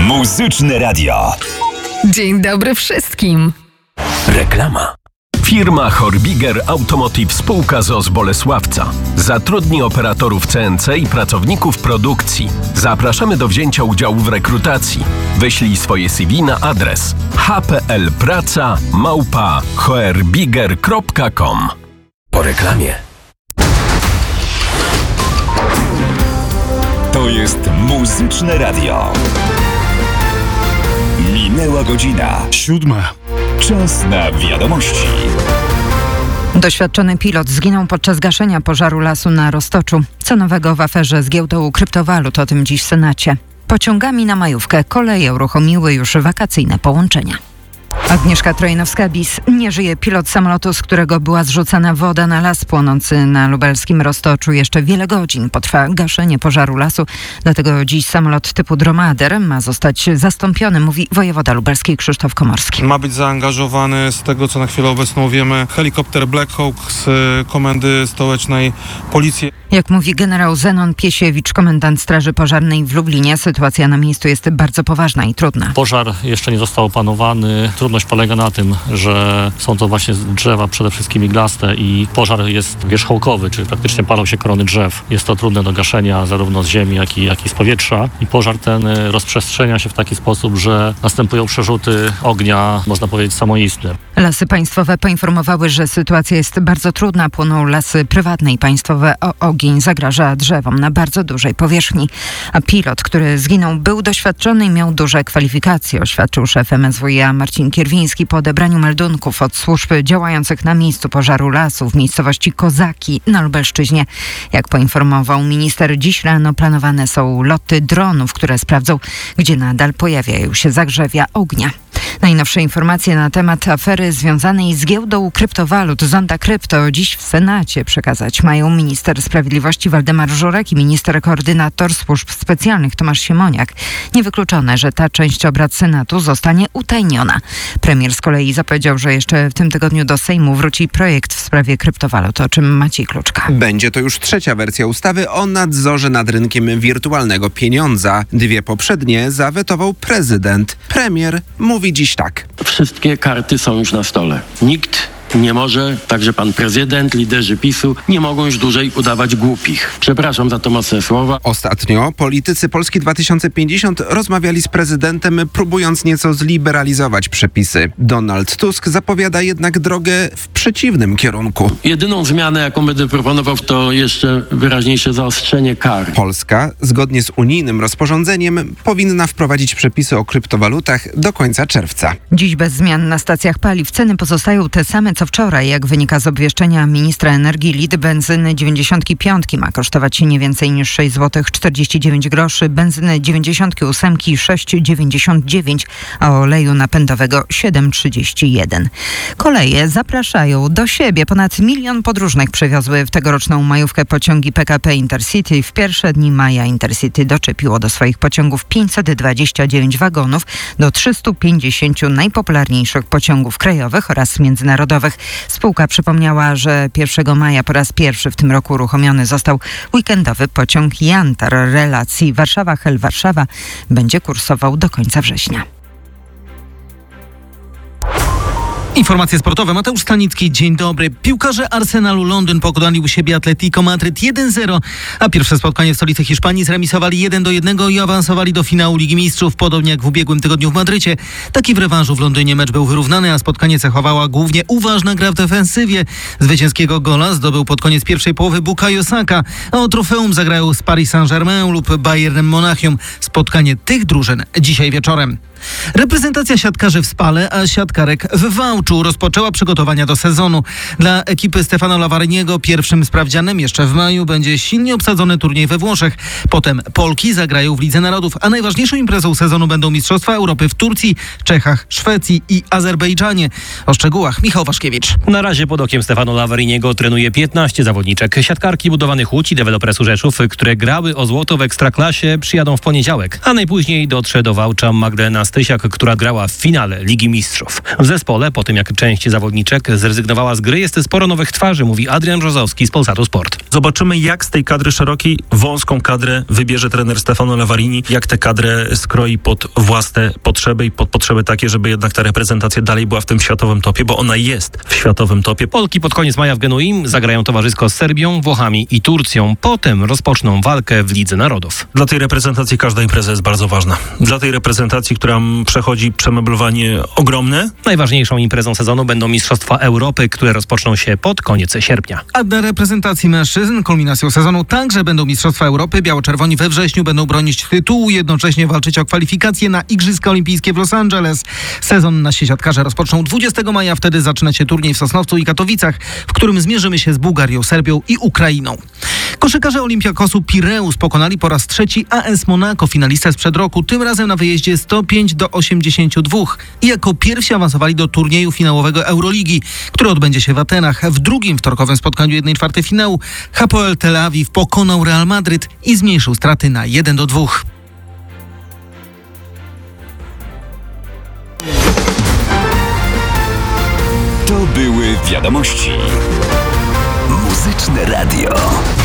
Muzyczne Radio. Dzień dobry wszystkim. Reklama. Firma Horbiger Automotive Spółka z Bolesławca zatrudni operatorów CNC i pracowników produkcji. Zapraszamy do wzięcia udziału w rekrutacji. Wyślij swoje CV na adres hplpraca@horbiger.com. Po reklamie. To jest Muzyczne Radio. Minęła godzina 7. Czas na wiadomości. Doświadczony pilot zginął podczas gaszenia pożaru lasu na Roztoczu. Co nowego w aferze z giełdą kryptowalut, o tym dziś w Senacie. Pociągami na majówkę koleje uruchomiły już wakacyjne połączenia. Agnieszka Trojnowska-Bis. Nie żyje pilot samolotu, z którego była zrzucana woda na las płonący na lubelskim Roztoczu. Jeszcze wiele godzin potrwa gaszenie pożaru lasu. Dlatego dziś samolot typu Dromader ma zostać zastąpiony, mówi wojewoda lubelski Krzysztof Komorski. Ma być zaangażowany, z tego co na chwilę obecną wiemy, helikopter Black Hawk z Komendy Stołecznej Policji. Jak mówi generał Zenon Piesiewicz, komendant Straży Pożarnej w Lublinie, sytuacja na miejscu jest bardzo poważna i trudna. Pożar jeszcze nie został opanowany. Trudność polega na tym, że są to właśnie drzewa przede wszystkim iglaste i pożar jest wierzchołkowy, czyli praktycznie palą się korony drzew. Jest to trudne do gaszenia zarówno z ziemi, jak i z powietrza. I pożar ten rozprzestrzenia się w taki sposób, że następują przerzuty ognia, można powiedzieć, samoistne. Lasy państwowe poinformowały, że sytuacja jest bardzo trudna. Płoną lasy prywatne i państwowe. Ogień zagraża drzewom na bardzo dużej powierzchni. A pilot, który zginął, był doświadczony i miał duże kwalifikacje, oświadczył szef MSWiA Marcin Kierwiński po odebraniu meldunków od służb działających na miejscu pożaru lasu w miejscowości Kozaki na Lubelszczyźnie. Jak poinformował minister, dziś rano planowane są loty dronów, które sprawdzą, gdzie nadal pojawiają się zagrzewia ognia. Najnowsze informacje na temat afery związanej z giełdą kryptowalut Zonda Krypto dziś w Senacie przekazać mają minister sprawiedliwości Waldemar Żurek i minister koordynator służb specjalnych Tomasz Siemoniak. Niewykluczone, że ta część obrad Senatu zostanie utajniona. Premier z kolei zapowiedział, że jeszcze w tym tygodniu do Sejmu wróci projekt w sprawie kryptowalut, o czym Maciej Kluczka. Będzie to już trzecia wersja ustawy o nadzorze nad rynkiem wirtualnego pieniądza. Dwie poprzednie zawetował prezydent. Premier mówi dziś tak. Wszystkie karty są już na stole. Nikt nie może, także pan prezydent, liderzy PiS-u, nie mogą już dłużej udawać głupich. Przepraszam za to mocne słowa. Ostatnio politycy Polski 2050 rozmawiali z prezydentem, próbując nieco zliberalizować przepisy. Donald Tusk zapowiada jednak drogę w przeciwnym kierunku. Jedyną zmianę, jaką będę proponował, to jeszcze wyraźniejsze zaostrzenie kar. Polska, zgodnie z unijnym rozporządzeniem, powinna wprowadzić przepisy o kryptowalutach do końca czerwca. Dziś bez zmian na stacjach paliw ceny pozostają te same co wczoraj. Jak wynika z obwieszczenia ministra energii, litr benzyny 95 ma kosztować nie więcej niż 6 zł 49 groszy, benzyny 98 6,99, a oleju napędowego 7,31. Koleje zapraszają do siebie. Ponad 1 milion podróżnych przewiozły w tegoroczną majówkę pociągi PKP Intercity. W pierwsze dni maja Intercity doczepiło do swoich pociągów 529 wagonów do 350 najpopularniejszych pociągów krajowych oraz międzynarodowych. Spółka przypomniała, że 1 maja po raz pierwszy w tym roku uruchomiony został weekendowy pociąg Jantar relacji Warszawa-Hel-Warszawa. Będzie kursował do końca września. Informacje sportowe. Mateusz Stanicki, dzień dobry. Piłkarze Arsenalu Londyn pokonali u siebie Atletico Madryt 1-0, a pierwsze spotkanie w stolicy Hiszpanii zremisowali 1-1 i awansowali do finału Ligi Mistrzów, podobnie jak w ubiegłym tygodniu w Madrycie. Taki w rewanżu w Londynie mecz był wyrównany, a spotkanie cechowała głównie uważna gra w defensywie. Zwycięskiego gola zdobył pod koniec pierwszej połowy Bukayo Saka, a o trofeum zagrają z Paris Saint-Germain lub Bayernem Monachium. Spotkanie tych drużyn dzisiaj wieczorem. Reprezentacja siatkarzy w Spale, a siatkarek w Wałczu rozpoczęła przygotowania do sezonu. Dla ekipy Stefano Lavariniego pierwszym sprawdzianem jeszcze w maju będzie silnie obsadzony turniej we Włoszech. Potem Polki zagrają w Lidze Narodów, a najważniejszą imprezą sezonu będą Mistrzostwa Europy w Turcji, Czechach, Szwecji i Azerbejdżanie. O szczegółach Michał Waszkiewicz. Na razie pod okiem Stefano Lavariniego trenuje 15 zawodniczek. Siatkarki budowanych Łódź i deweloperesu Rzeszów, które grały o złoto w Ekstraklasie, przyjadą w poniedziałek, a najpóźniej dotrze do Wałcza Magdalena Stysiak, która grała w finale Ligi Mistrzów. W zespole, po tym jak część zawodniczek zrezygnowała z gry, jest sporo nowych twarzy, mówi Adrian Brzozowski z Polsatu Sport. Zobaczymy, jak z tej kadry szerokiej wąską kadrę wybierze trener Stefano Lavarini, jak tę kadrę skroi pod własne potrzeby i pod potrzeby takie, żeby jednak ta reprezentacja dalej była w tym światowym topie, bo ona jest w światowym topie. Polki pod koniec maja w Genui zagrają towarzysko z Serbią, Włochami i Turcją. Potem rozpoczną walkę w Lidze Narodów. Dla tej reprezentacji każda impreza jest bardzo ważna. Dla tej reprezentacji, która przechodzi przemeblowanie ogromne. Najważniejszą imprezą sezonu będą Mistrzostwa Europy, które rozpoczną się pod koniec sierpnia. A dla reprezentacji mężczyzn kulminacją sezonu także będą Mistrzostwa Europy. Biało-czerwoni we wrześniu będą bronić tytułu, jednocześnie walczyć o kwalifikacje na Igrzyska Olimpijskie w Los Angeles. Sezon nasi siatkarze rozpoczną 20 maja, wtedy zaczyna się turniej w Sosnowcu i Katowicach, w którym zmierzymy się z Bułgarią, Serbią i Ukrainą. Koszykarze Olympiakosu Pireus pokonali po raz trzeci AS Monaco, finalistę sprzed roku, tym razem na wyjeździe 105-82 i jako pierwsi awansowali do turnieju finałowego Euroligi, który odbędzie się w Atenach. W drugim wtorkowym spotkaniu 1/4 finału Hapoel Tel Awiw pokonał Real Madryt i zmniejszył straty na 1-2. To były wiadomości. Muzyczne Radio.